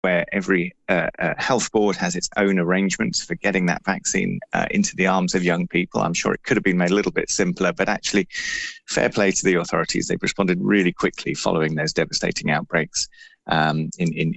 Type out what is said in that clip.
where every health board has its own arrangements for getting that vaccine into the arms of young people. I'm sure it could have been made a little bit simpler, but actually, fair play to the authorities. They've responded really quickly following those devastating outbreaks in